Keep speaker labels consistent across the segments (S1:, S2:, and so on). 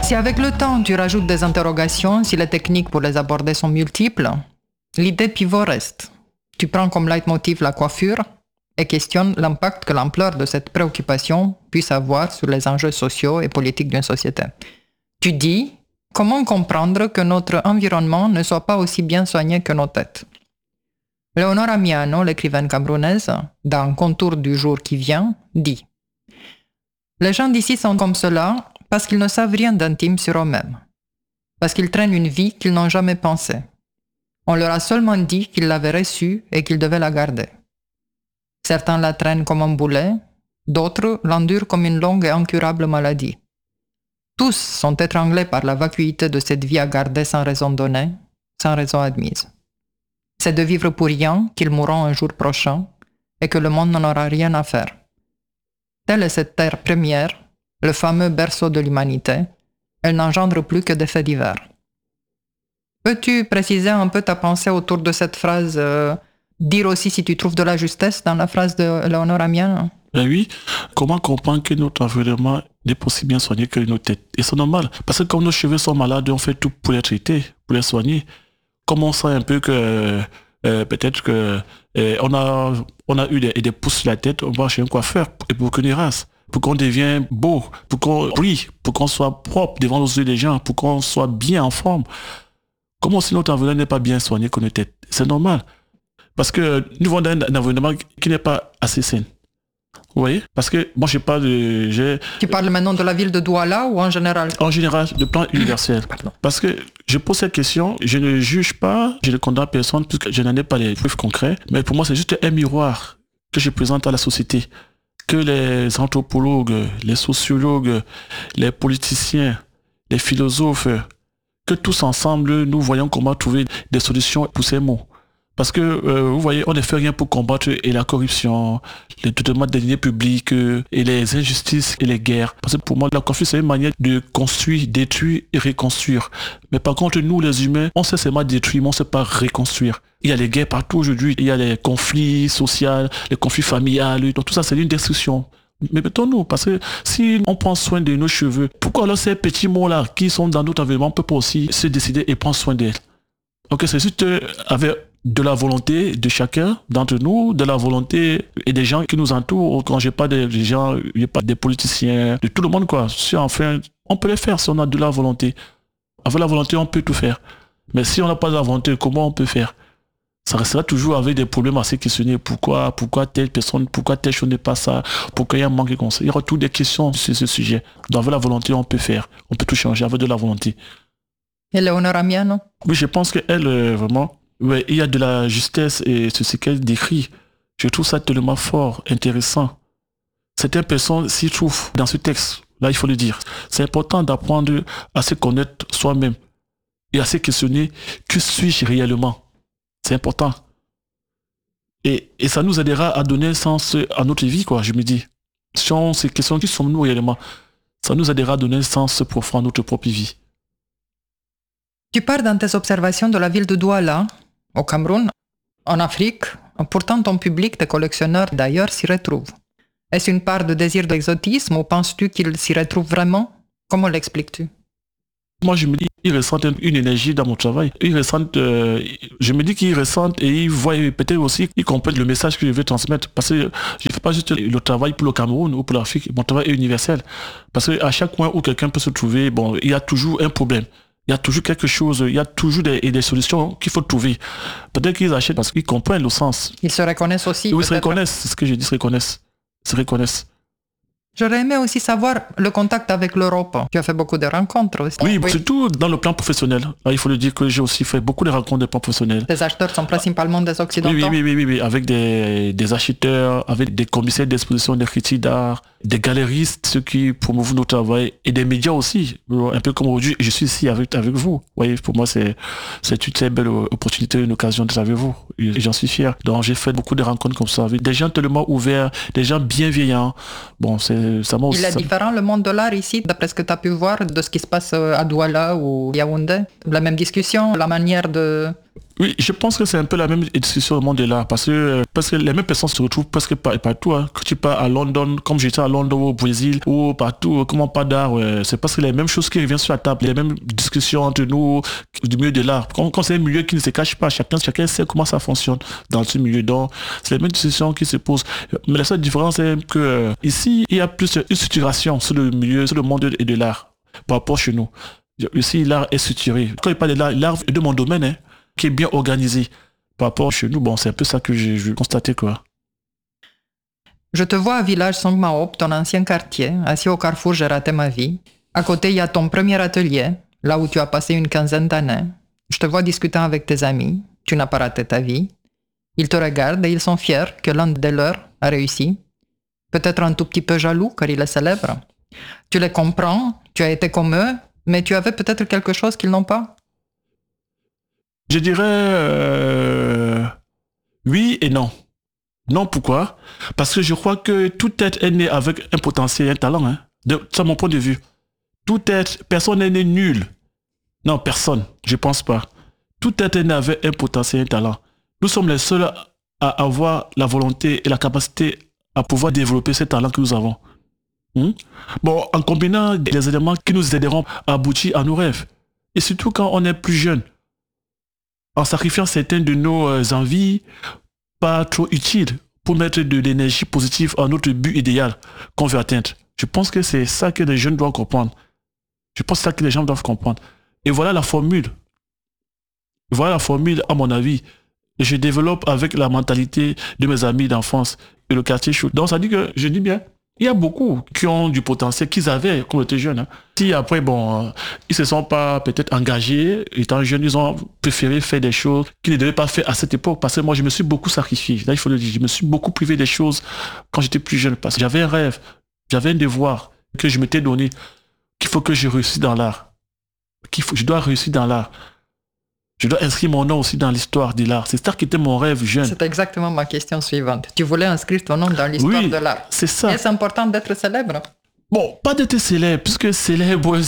S1: Si avec le temps tu rajoutes des interrogations, si les techniques pour les aborder sont multiples, l'idée pivot reste. Tu prends comme leitmotiv la coiffure et questionnes l'impact que l'ampleur de cette préoccupation puisse avoir sur les enjeux sociaux et politiques d'une société. Tu dis, comment comprendre que notre environnement ne soit pas aussi bien soigné que nos têtes? Leonora Miano, l'écrivaine camerounaise, dans Contour du jour qui vient, dit « Les gens d'ici sont comme cela parce qu'ils ne savent rien d'intime sur eux-mêmes, parce qu'ils traînent une vie qu'ils n'ont jamais pensée. On leur a seulement dit qu'ils l'avaient reçue et qu'ils devaient la garder. Certains la traînent comme un boulet, d'autres l'endurent comme une longue et incurable maladie. Tous sont étranglés par la vacuité de cette vie à garder sans raison donnée, sans raison admise. C'est de vivre pour rien qu'ils mourront un jour prochain et que le monde n'en aura rien à faire. Telle est cette terre première, le fameux berceau de l'humanité, elle n'engendre plus que des faits divers. » Peux-tu préciser un peu ta pensée autour de cette phrase, dire aussi si tu trouves de la justesse dans la phrase de Leonora Miano?
S2: Ben oui, comment comprendre que notre environnement n'est pas aussi bien soigné que nos têtes? Et c'est normal, parce que comme nos cheveux sont malades, on fait tout pour les traiter, pour les soigner. Comme on sent un peu que peut-être que on a eu des pouces sur la tête, on va chez un coiffeur et pour qu'on rase, pour qu'on devienne beau, pour qu'on brille, pour qu'on soit propre devant les yeux des gens, pour qu'on soit bien en forme. Comment si notre environnement n'est pas bien soigné que nos têtes? C'est normal. Parce que nous venons d'un environnement qui n'est pas assez sain. Vous voyez? Parce que moi, je parle de...
S1: Tu parles maintenant de la ville de Douala ou en général?
S2: En général, de plan universel. Parce que je pose cette question, je ne juge pas, je ne condamne personne, puisque je n'en ai pas les preuves concrètes. Mais pour moi, c'est juste un miroir que je présente à la société. Que les anthropologues, les sociologues, les politiciens, les philosophes, que tous ensemble, nous voyons comment trouver des solutions pour ces mots. Parce que, vous voyez, on ne fait rien pour combattre et la corruption, le détournement des deniers publics et les injustices et les guerres. Parce que pour moi, la conflit, c'est une manière de construire, détruire et reconstruire. Mais par contre, nous, les humains, on sait seulement détruire, mais on ne sait pas reconstruire. Il y a les guerres partout aujourd'hui, il y a les conflits sociaux, les conflits familiaux, donc tout ça, c'est une destruction. Mais mettons-nous, parce que si on prend soin de nos cheveux, pourquoi alors ces petits mots-là qui sont dans notre environnement, on peut pas aussi se décider et prendre soin d'elles? Donc c'est juste avec de la volonté de chacun d'entre nous, de la volonté et des gens qui nous entourent. Quand j'ai pas des gens, j'ai pas des politiciens, de tout le monde quoi. Si enfin, on peut les faire si on a de la volonté. Avec la volonté, on peut tout faire. Mais si on n'a pas de la volonté, comment on peut faire? Ça restera toujours avec des problèmes à se questionner. Pourquoi telle personne, pourquoi telle chose n'est pas ça, pourquoi il y a un manque de conseils. Il y aura toutes des questions sur ce sujet. Donc avec la volonté, on peut faire. On peut tout changer avec de la volonté.
S1: Et Leonora Miano?
S2: Oui, je pense qu'elle, vraiment, ouais, il y a de la justesse et c'est ce qu'elle décrit. Je trouve ça tellement fort, intéressant. Certaines personnes s'y trouvent dans ce texte. Là, il faut le dire. C'est important d'apprendre à se connaître soi-même et à se questionner. Que suis-je réellement? C'est important. Et ça nous aidera à donner un sens à notre vie, quoi, je me dis. Si on se questionne qui sommes-nous réellement, ça nous aidera à donner un sens profond à notre propre vie.
S1: Tu parles dans tes observations de la ville de Douala, au Cameroun, en Afrique. Pourtant, ton public, tes collectionneurs d'ailleurs, s'y retrouvent. Est-ce une part de désir d'exotisme ou penses-tu qu'ils s'y retrouvent vraiment? Comment l'expliques-tu?
S2: Moi, je me dis qu'ils ressentent une énergie dans mon travail. Ils ressentent, je me dis qu'ils ressentent et ils voient peut-être aussi, ils comprennent le message que je veux transmettre. Parce que je ne fais pas juste le travail pour le Cameroun ou pour l'Afrique. Mon travail est universel. Parce qu'à chaque coin où quelqu'un peut se trouver, bon, il y a toujours un problème. Il y a toujours quelque chose, il y a toujours des solutions qu'il faut trouver. Peut-être qu'ils achètent parce qu'ils comprennent le sens.
S1: Ils se reconnaissent aussi.
S2: Oui, ils se reconnaissent, c'est ce que je dis, se reconnaissent.
S1: J'aurais aimé aussi savoir le contact avec l'Europe. Tu as fait beaucoup de rencontres aussi.
S2: Oui, surtout dans le plan professionnel. Il faut le dire que j'ai aussi fait beaucoup de rencontres de plan professionnel.
S1: Les acheteurs sont principalement des Occidentaux.
S2: Oui, avec des acheteurs, avec des commissaires d'exposition, des critiques d'art, des galeristes, ceux qui promouvent nos travail, et des médias aussi. Un peu comme aujourd'hui, je suis ici avec vous. Vous voyez, pour moi, c'est une très belle opportunité, une occasion d'être avec vous. Et j'en suis fier. Donc, j'ai fait beaucoup de rencontres comme ça, avec des gens tellement ouverts, des gens bienveillants. Bon, ça m'a aussi...
S1: Il est différent le monde de l'art ici, d'après ce que tu as pu voir, de ce qui se passe à Douala ou Yaoundé. La même discussion, la manière de...
S2: Oui, je pense que c'est un peu la même discussion au monde de l'art parce que les mêmes personnes se retrouvent presque partout. Hein. Quand tu pars à London, comme j'étais à London ou au Brésil ou partout, comment pas d'art, c'est parce que les mêmes choses qui reviennent sur la table, les mêmes discussions entre nous du milieu de l'art. Quand c'est un milieu qui ne se cache pas, chacun sait comment ça fonctionne dans ce milieu. Donc, c'est les mêmes discussions qui se posent. Mais la seule différence est que ici, il y a plus une structuration sur le milieu, sur le monde de l'art par rapport chez nous. Ici, l'art est structuré. Quand il parle de l'art est de mon domaine, hein, qui est bien organisé par rapport à chez nous. Bon, c'est un peu ça que j'ai constaté, quoi.
S1: Je te vois à Village Songmaop, ton ancien quartier, assis au carrefour J'ai raté ma vie. À côté, il y a ton premier atelier, là où tu as passé une quinzaine d'années. Je te vois discutant avec tes amis. Tu n'as pas raté ta vie. Ils te regardent et ils sont fiers que l'un des leurs a réussi. Peut-être un tout petit peu jaloux, car il est célèbre. Tu les comprends, tu as été comme eux, mais tu avais peut-être quelque chose qu'ils n'ont pas.
S2: Je dirais oui et non. Non, pourquoi? Parce que je crois que tout être est né avec un potentiel et un talent. Hein. C'est mon point de vue. Tout être, personne n'est né nul. Non, personne. Je pense pas. Tout être est né avec un potentiel et un talent. Nous sommes les seuls à avoir la volonté et la capacité à pouvoir développer ces talents que nous avons. Bon, en combinant les éléments qui nous aideront à aboutir à nos rêves. Et surtout quand on est plus jeune. En sacrifiant certaines de nos envies pas trop utiles pour mettre de l'énergie positive à notre but idéal qu'on veut atteindre. Je pense que c'est ça que les jeunes doivent comprendre. Je pense que c'est ça que les gens doivent comprendre. Et voilà la formule. Voilà la formule, à mon avis. Et je développe avec la mentalité de mes amis d'enfance et le quartier chaud. Donc ça dit que, je dis bien, il y a beaucoup qui ont du potentiel qu'ils avaient quand ils étaient jeunes. Hein. Si après, bon, ils se sont pas peut-être engagés, étant jeunes, ils ont préféré faire des choses qu'ils ne devaient pas faire à cette époque. Parce que moi, je me suis beaucoup sacrifié. Là, il faut le dire, je me suis beaucoup privé des choses quand j'étais plus jeune. Parce que j'avais un rêve, j'avais un devoir que je m'étais donné, qu'il faut que je réussisse dans l'art. Je dois réussir dans l'art. Je dois inscrire mon nom aussi dans l'histoire de l'art. C'est ça qui était mon rêve jeune.
S1: C'est exactement ma question suivante. Tu voulais inscrire ton nom dans l'histoire de l'art.
S2: C'est ça.
S1: Est-ce important d'être célèbre?
S2: Bon, pas d'être célèbre, puisque célèbre,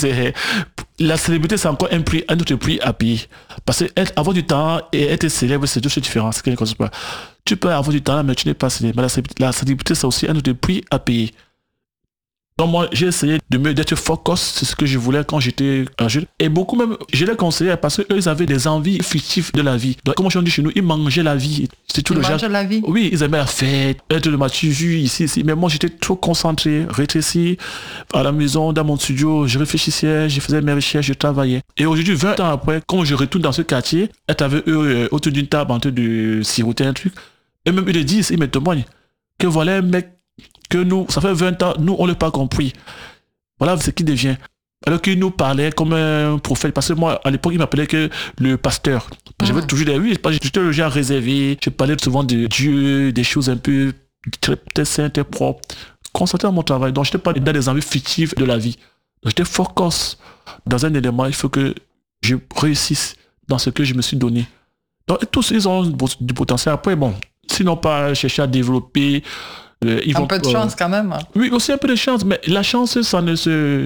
S2: la célébrité, c'est encore un autre prix à payer. Parce que avoir du talent et être célèbre, c'est deux choses différentes. C'est quelque chose pas. Tu peux avoir du talent, mais tu n'es pas célèbre. La célébrité, c'est aussi un autre prix à payer. Donc moi, j'ai essayé d'être focus, c'est ce que je voulais quand j'étais jeune. Et beaucoup même, je les conseillais parce qu'eux, ils avaient des envies fictives de la vie. Donc, comme on dit chez nous, ils mangeaient la vie. C'est tout
S1: ils mangeaient la vie?
S2: Oui, ils aimaient la fête, être de mature ici. Mais moi, j'étais trop concentré, rétréci. À la maison, dans mon studio, je réfléchissais, je faisais mes recherches, je travaillais. Et aujourd'hui, 20 ans après, quand je retourne dans ce quartier, être avec eux autour d'une table en train de siroter un truc, et même ils le disent, ils me témoignent que voilà un mec que nous, ça fait 20 ans, nous, on ne l'a pas compris. Voilà ce qui devient. Alors qu'il nous parlait comme un prophète. Parce que moi, à l'époque, il m'appelait que le pasteur. J'avais toujours des oui, j'étais le genre réservé. Je parlais souvent de Dieu, des choses un peu très saintes, très propres. Concentré à mon travail. Donc, je n'étais pas dans des envies fictives de la vie. Donc, j'étais focus dans un élément. Il faut que je réussisse dans ce que je me suis donné. Donc, tous, ils ont du potentiel. Après, bon, sinon pas chercher à développer.
S1: Un peu de chance quand même.
S2: Oui, aussi un peu de chance, mais la chance, ça se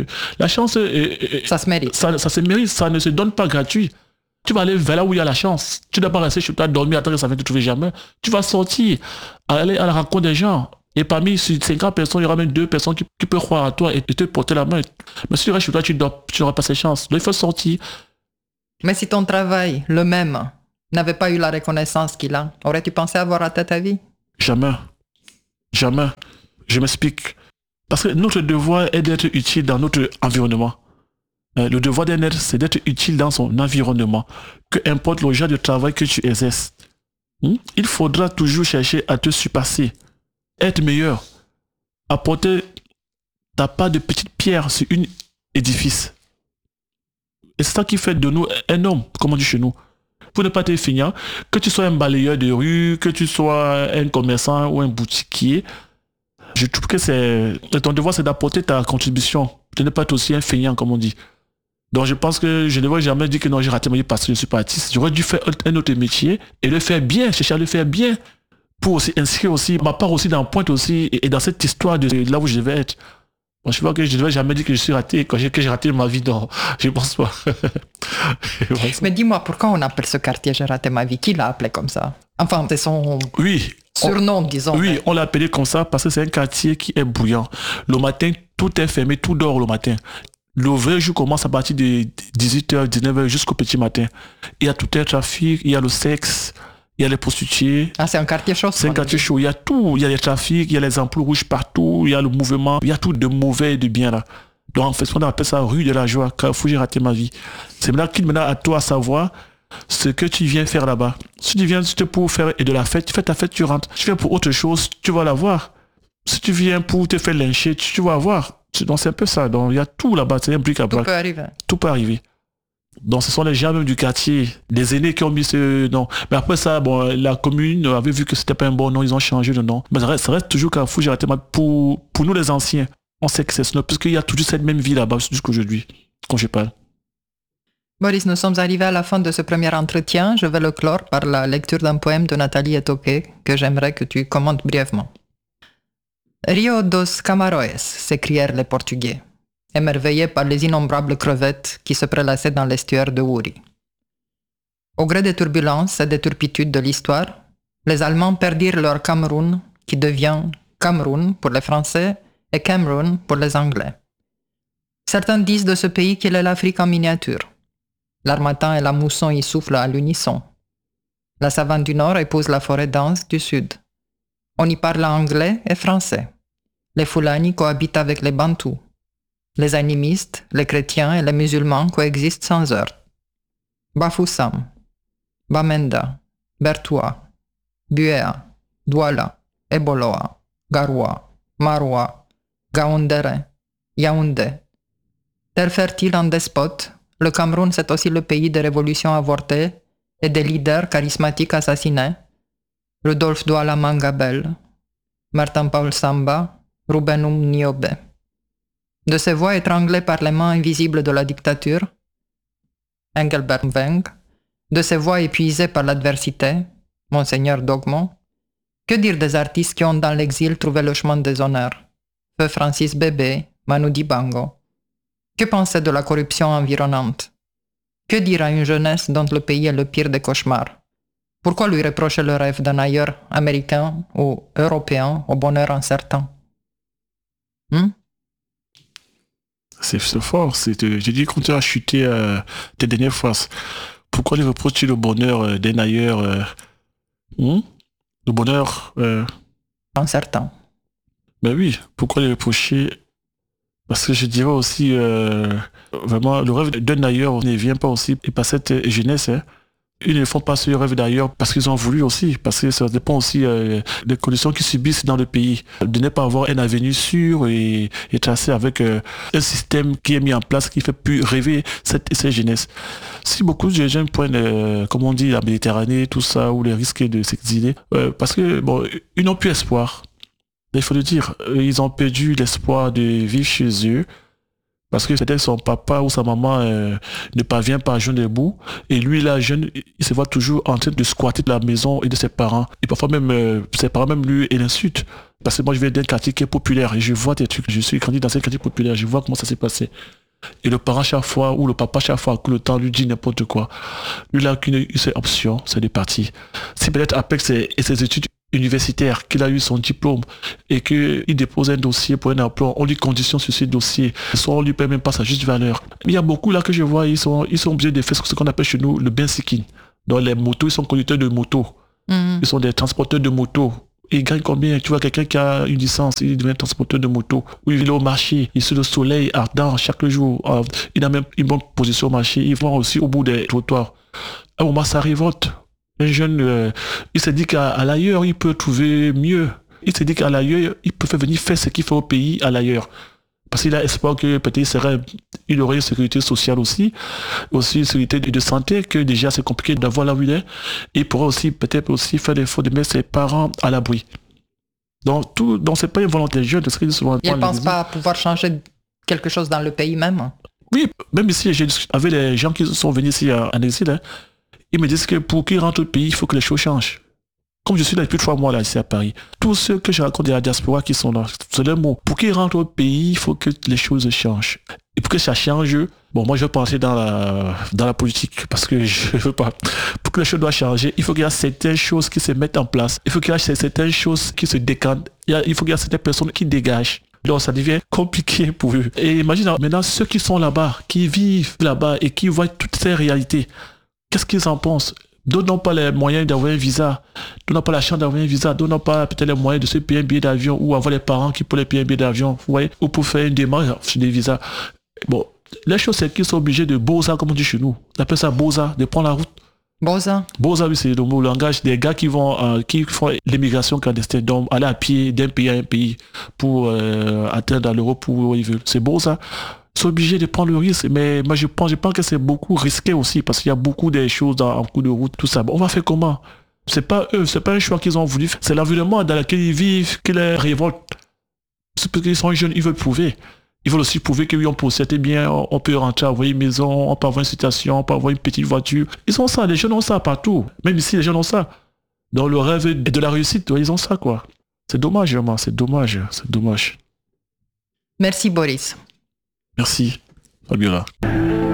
S1: mérite.
S2: Ça se mérite, ça ne se donne pas gratuit. Tu vas aller vers là où il y a la chance. Tu ne dois pas rester chez toi, dormir, attendre que ça ne te trouve jamais. Tu vas sortir, aller à la rencontre des gens. Et parmi ces 50 personnes, il y aura même 2 personnes qui peuvent croire à toi et te porter la main. Mais si tu restes chez toi, tu n'auras pas cette chance. Donc il faut sortir.
S1: Mais si ton travail, le même, n'avait pas eu la reconnaissance qu'il a, aurais-tu pensé avoir raté ta vie?
S2: Jamais. Jamais. Je m'explique. Parce que notre devoir est d'être utile dans notre environnement. Le devoir d'un être, c'est d'être utile dans son environnement. Peu importe le genre de travail que tu exerces. Il faudra toujours chercher à te surpasser. Être meilleur. Apporter ta part de petite pierre sur un édifice. Et c'est ça qui fait de nous un homme, comme on dit chez nous. Pour ne pas être feignant, que tu sois un balayeur de rue, que tu sois un commerçant ou un boutiquier, je trouve que ton devoir, c'est d'apporter ta contribution. De ne pas être aussi un feignant, comme on dit. Donc je pense que je ne devrais jamais dire que non, j'ai raté ma vie parce que je ne suis pas artiste. J'aurais dû faire un autre métier et le faire bien, chercher à le faire bien, pour aussi inscrire aussi ma part aussi dans Pointe aussi et dans cette histoire de là où je vais être. Bon, je vois que je ne devais jamais dire que je suis raté, que j'ai raté ma vie, non, je pense pas.
S1: Mais dis-moi, pourquoi on appelle ce quartier J'ai raté ma vie? Qui l'a appelé comme ça? Enfin, c'est son surnom, disons.
S2: Oui, on l'a appelé comme ça parce que c'est un quartier qui est bouillant. Le matin, tout est fermé, tout dort le matin. Le vrai jour commence à partir de 18h, 19h jusqu'au petit matin. Il y a tout un trafic, il y a le sexe, il y a les prostituées.
S1: Ah, c'est un quartier chaud.
S2: C'est un quartier chaud. Il y a tout. Il y a les trafics, il y a les ampoules rouges partout, il y a le mouvement, il y a tout de mauvais et de bien là. Donc en fait, on appelle ça rue de la joie. Carrefour, j'ai raté ma vie. C'est maintenant qu'il à toi à savoir ce que tu viens faire là-bas. Si tu viens juste pour faire de la fête, tu fais ta fête, tu rentres. Si tu viens pour autre chose, tu vas la voir. Si tu viens pour te faire lyncher, tu vas voir. Donc c'est un peu ça. Donc il y a tout là-bas. C'est un bric-à-brac.
S1: Tout peut arriver.
S2: Tout peut arriver. Donc ce sont les gens même du quartier, les aînés qui ont mis ce nom. Mais après ça, bon, la commune avait vu que c'était pas un bon nom, ils ont changé de nom. Mais ça reste toujours Carrefour, j'ai raté ma... Pour nous les anciens, on sait que c'est ce nom, puisqu'il y a toujours cette même vie là-bas jusqu'aujourd'hui, quand je parle.
S1: Boris, nous sommes arrivés à la fin de ce premier entretien. Je vais le clore par la lecture d'un poème de Nathalie Etoqué que j'aimerais que tu commentes brièvement. Rio dos Camaroes, s'écrièrent les Portugais, émerveillés par les innombrables crevettes qui se prélassaient dans l'estuaire de Wouri. Au gré des turbulences et des turpitudes de l'histoire, les Allemands perdirent leur Cameroun, qui devient Cameroun pour les Français et Cameroun pour les Anglais. Certains disent de ce pays qu'il est l'Afrique en miniature. L'harmattan et la mousson y soufflent à l'unisson. La savane du nord épouse la forêt dense du sud. On y parle anglais et français. Les Fulani cohabitent avec les Bantous. Les animistes, les chrétiens et les musulmans coexistent sans heurts. Bafoussam, Bamenda, Bertoua, Buea, Douala, Eboloa, Garoua, Maroua, Gaoundéré, Yaoundé. Terre fertile en despote, le Cameroun c'est aussi le pays des révolutions avortées et des leaders charismatiques assassinés. Rudolf Douala Mangabel, Martin Paul Samba, Rubenum Niobe. De ces voix étranglées par les mains invisibles de la dictature, Engelbert Weng, de ces voix épuisées par l'adversité, Monseigneur Dogmont, que dire des artistes qui ont dans l'exil trouvé le chemin des honneurs, Feu Francis Bébé, Manu Dibango. Que penser de la corruption environnante? Que dire à une jeunesse dont le pays est le pire des cauchemars? Pourquoi lui reprocher le rêve d'un ailleurs américain ou européen au bonheur incertain?
S2: C'est fort. J'ai dit quand tu as chuté tes dernières fois. Pourquoi lui reproches-tu le bonheur d'un ailleurs Le bonheur
S1: incertain.
S2: Ben oui, pourquoi lui reprocher? Parce que je dirais aussi, vraiment, le rêve d'un ailleurs ne vient pas aussi et par cette jeunesse. Ils ne font pas ce rêve d'ailleurs parce qu'ils ont voulu aussi, parce que ça dépend aussi des conditions qu'ils subissent dans le pays, de ne pas avoir un avenir sûr et tracé avec un système qui est mis en place qui fait plus rêver cette jeunesse. Si beaucoup de jeunes prennent, comme on dit, la Méditerranée, tout ça, ou les risques de s'exiler, parce que bon, ils n'ont plus espoir. Il faut le dire, ils ont perdu l'espoir de vivre chez eux. Parce que peut-être son papa ou sa maman ne parvient pas à joindre les bouts. Et lui, là, jeune, il se voit toujours en train de squatter de la maison et de ses parents. Et parfois même, ses parents même lui l'insultent. Parce que moi, je viens d'un quartier qui est populaire. Et je vois des trucs. Je suis grandi dans un quartier populaire. Je vois comment ça s'est passé. Et le parent, chaque fois, ou le papa, chaque fois, que le temps lui dit n'importe quoi. Lui, là, qu'une seule option, c'est de partir. Si peut-être après ses études universitaire, qu'il a eu son diplôme et qu'il dépose un dossier pour un emploi, on lui conditionne sur ce dossier, soit on lui paie même pas sa juste valeur. Il y a beaucoup là que je vois, ils sont obligés de faire ce qu'on appelle chez nous le bensiking. Dans les motos, ils sont conducteurs de motos. Ils sont des transporteurs de motos. Ils gagnent combien? Tu vois, quelqu'un qui a une licence, il devient transporteur de moto. Ou il est au marché, il est sous le soleil ardent chaque jour. Il a même une bonne position au marché. Il va aussi au bout des trottoirs. À un moment, ça révolte. Un jeune, il se dit qu'à l'ailleurs, il peut trouver mieux. Il se dit qu'à l'ailleurs, il peut venir faire ce qu'il fait au pays à l'ailleurs. Parce qu'il a espoir que peut-être il aurait une sécurité sociale aussi une sécurité de santé, que déjà c'est compliqué d'avoir là où il est. Et il pourrait aussi peut-être aussi faire l'effort de mettre ses parents à l'abri. Donc c'est pas une volonté jeune. Parce qu'il souvent
S1: il ne pense pas pouvoir changer quelque chose dans le pays même.
S2: Oui, même ici, j'ai discuté avec les gens qui sont venus ici en exil. Ils me disent que pour qu'ils rentrent au pays, il faut que les choses changent. Comme je suis là depuis 3 mois là ici à Paris, tous ceux que je rencontre de la diaspora qui sont là, c'est le mot. Pour qu'ils rentrent au pays, il faut que les choses changent. Et pour que ça change, bon, moi je vais penser dans la politique parce que je veux pas. Pour que les choses doivent changer, il faut qu'il y ait certaines choses qui se mettent en place. Il faut qu'il y ait certaines choses qui se décantent. Il faut qu'il y ait certaines personnes qui dégagent. Donc ça devient compliqué pour eux. Et imagine maintenant ceux qui sont là-bas, qui vivent là-bas et qui voient toutes ces réalités. Qu'est-ce qu'ils en pensent? D'autres n'ont pas les moyens d'avoir un visa, d'autres n'ont pas la chance d'avoir un visa, d'autres n'ont pas peut-être les moyens de se payer un billet d'avion ou avoir les parents qui peuvent les payer un billet d'avion, vous voyez, ou pour faire une démarche sur des visas. Bon, la chose c'est qu'ils sont obligés de bosa, comme on dit chez nous. On appelle ça bosa, de prendre la route.
S1: Bosa.
S2: Bosa, oui, c'est le mot langage des gars qui font l'immigration clandestine, donc aller à pied d'un pays à un pays pour atteindre dans l'Europe où ils veulent. C'est bosa. Ils sont obligés de prendre le risque, mais moi je pense que c'est beaucoup risqué aussi parce qu'il y a beaucoup de choses en cours de route, tout ça. Bon, on va faire comment? C'est pas eux, c'est pas un choix qu'ils ont voulu faire, c'est l'environnement dans lequel ils vivent qui les révolte. C'est parce qu'ils sont jeunes, ils veulent prouver. Ils veulent aussi prouver que oui, on possède bien, on peut rentrer, avoir une maison, on peut avoir une situation, on peut avoir une petite voiture. Ils ont ça, les jeunes ont ça partout. Même ici, les jeunes ont ça. Dans le rêve de la réussite, ils ont ça, quoi. C'est dommage, vraiment, c'est dommage, c'est dommage.
S1: Merci, Boris.
S2: Merci, Fabiola.